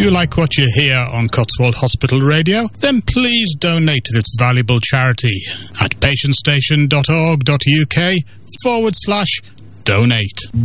you like what you hear on Cotswold Hospital Radio? Then please donate to this valuable charity at patientstation.org.uk/donate.